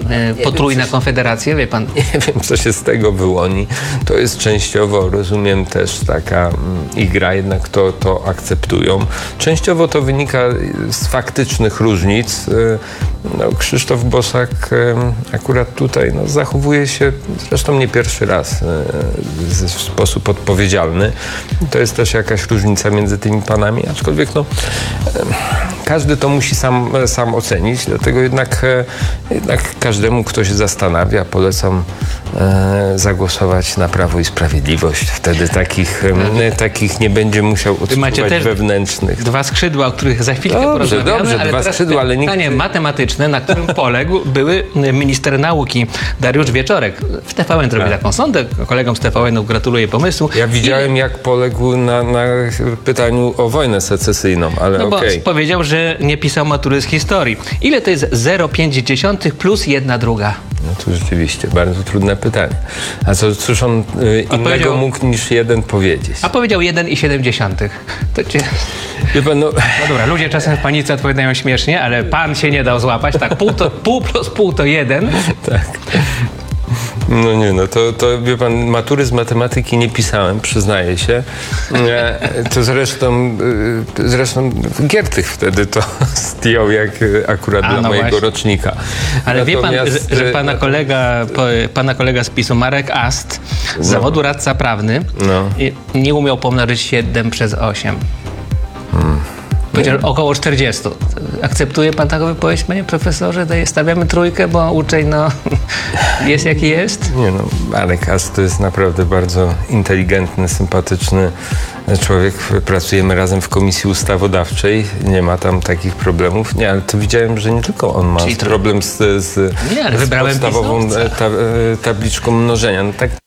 potrójna konfederacja, wie pan? Nie wiem, co się z tego wyłoni. To jest częściowo, rozumiem, też taka igra, jednak to akceptują. Częściowo to wynika z faktycznych różnic. Krzysztof Bosak akurat tutaj zachowuje się, zresztą nie pierwszy raz, w sposób odpowiedzialny. To jest też jakaś różnica między tymi panami, aczkolwiek każdy to musi sam ocenić, dlatego jednak każdemu, kto się zastanawia, polecam zagłosować na Prawo i Sprawiedliwość. Wtedy takich nie będzie musiał odczuwać wewnętrznych. Dwa skrzydła, o których za chwilkę porozmawiamy. Dobrze, ale dwa skrzydła, ale pytanie matematyczne, na którym poległ były minister nauki Dariusz Wieczorek. W TVN robi taką sondę. Kolegom z TVN-u gratuluję pomysłu. Ja widziałem, jak poległ na pytaniu o wojnę secesyjną, ale bo powiedział, że nie pisał matury z historii. Ile to jest 0,5 plus 1/2? No to rzeczywiście bardzo trudne pytanie. A cóż on innego mógł niż jeden powiedzieć? A powiedział 1,7. Wie pan, No dobra, ludzie czasem w panice odpowiadają śmiesznie, ale pan się nie dał złapać. Tak, pół plus pół to 1. Tak. No nie, to wie pan, matury z matematyki nie pisałem, przyznaję się. To zresztą Giertych wtedy to zdjął, jak akurat dla mojego rocznika. Ale wie pan, że pana kolega z PiS-u, Marek Ast, z zawodu radca prawny, nie umiał pomnożyć 7 przez 8. Powiedział około 40. Akceptuje pan taką wypowiedź, panie profesorze? Stawiamy trójkę, bo uczeń jest jaki jest? Nie Marek Ast to jest naprawdę bardzo inteligentny, sympatyczny człowiek. Pracujemy razem w Komisji Ustawodawczej. Nie ma tam takich problemów. Nie, ale to widziałem, że nie tylko on ma problem z podstawową tabliczką mnożenia.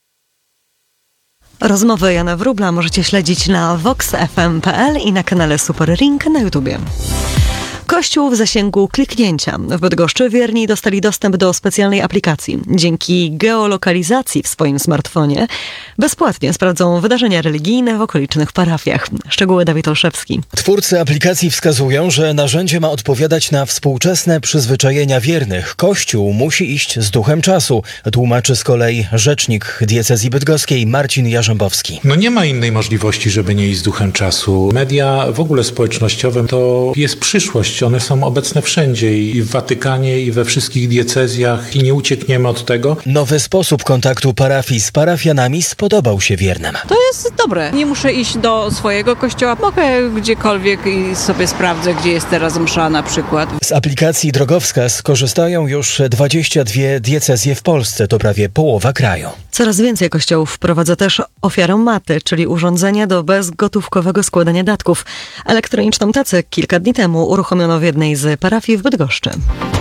Rozmowy Jana Wróbla możecie śledzić na voxfm.pl i na kanale Super Ring na YouTubie. Kościół w zasięgu kliknięcia. W Bydgoszczy wierni dostali dostęp do specjalnej aplikacji. Dzięki geolokalizacji w swoim smartfonie bezpłatnie sprawdzą wydarzenia religijne w okolicznych parafiach. Szczegóły Dawid Olszewski. Twórcy aplikacji wskazują, że narzędzie ma odpowiadać na współczesne przyzwyczajenia wiernych. Kościół musi iść z duchem czasu, tłumaczy z kolei rzecznik diecezji bydgoskiej Marcin Jarzębowski. Nie ma innej możliwości, żeby nie iść z duchem czasu. Media w ogóle społecznościowe to jest przyszłość. One są obecne wszędzie i w Watykanie, i we wszystkich diecezjach i nie uciekniemy od tego. Nowy sposób kontaktu parafii z parafianami spodobał się wiernym. To jest dobre. Nie muszę iść do swojego kościoła. Mogę gdziekolwiek i sobie sprawdzę, gdzie jest teraz msza na przykład. Z aplikacji Drogowskaz korzystają już 22 diecezje w Polsce. To prawie połowa kraju. Coraz więcej kościołów wprowadza też ofiaromaty, czyli urządzenia do bezgotówkowego składania datków. Elektroniczną tacę kilka dni temu uruchomiono w jednej z parafii w Bydgoszczy.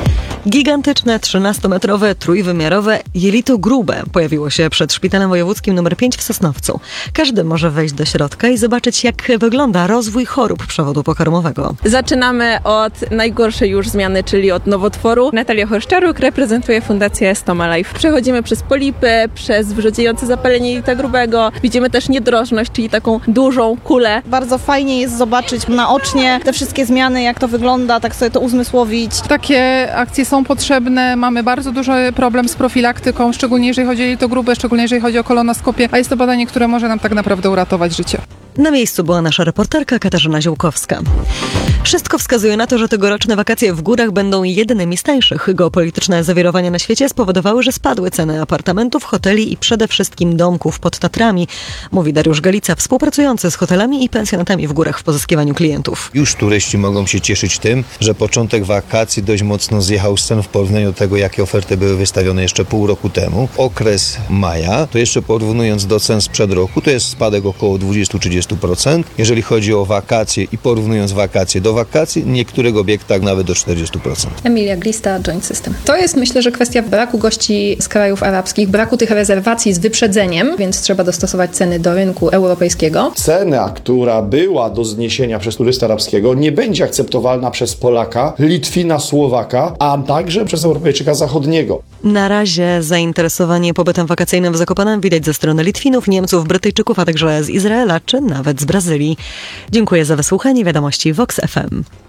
Gigantyczne 13-metrowe, trójwymiarowe jelito grube pojawiło się przed szpitalem wojewódzkim nr 5 w Sosnowcu. Każdy może wejść do środka i zobaczyć, jak wygląda rozwój chorób przewodu pokarmowego. Zaczynamy od najgorszej już zmiany, czyli od nowotworu. Natalia Horszczaruk reprezentuje Fundację Stoma Life. Przechodzimy przez polipy, przez wrzodziejące zapalenie jelita grubego. Widzimy też niedrożność, czyli taką dużą kulę. Bardzo fajnie jest zobaczyć naocznie te wszystkie zmiany, jak to wygląda, tak sobie to uzmysłowić. Takie akcje są potrzebne. Mamy bardzo duży problem z profilaktyką, szczególnie jeżeli chodzi o jelito grube, szczególnie jeżeli chodzi o kolonoskopię, a jest to badanie, które może nam tak naprawdę uratować życie. Na miejscu była nasza reporterka Katarzyna Ziółkowska. Wszystko wskazuje na to, że tegoroczne wakacje w górach będą jedynymi z tańszych. Geopolityczne zawirowania na świecie spowodowały, że spadły ceny apartamentów, hoteli i przede wszystkim domków pod Tatrami, mówi Dariusz Galica, współpracujący z hotelami i pensjonatami w górach w pozyskiwaniu klientów. Już turyści mogą się cieszyć tym, że początek wakacji dość mocno zjechał z cen w porównaniu do tego, jakie oferty były wystawione jeszcze pół roku temu. Okres maja, to jeszcze porównując do cen sprzed roku, to jest spadek około 20-30%. Jeżeli chodzi o wakacje i porównując wakacje do wakacji, w niektórych obiektach nawet do 40%. Emilia Glista, Joint System. To jest, myślę, że kwestia braku gości z krajów arabskich, braku tych rezerwacji z wyprzedzeniem, więc trzeba dostosować ceny do rynku europejskiego. Cena, która była do zniesienia przez turystę arabskiego, nie będzie akceptowalna przez Polaka, Litwina, Słowaka, a także przez Europejczyka zachodniego. Na razie zainteresowanie pobytem wakacyjnym w Zakopanem widać ze strony Litwinów, Niemców, Brytyjczyków, a także z Izraela czy nawet z Brazylii. Dziękuję za wysłuchanie wiadomości Vox FM.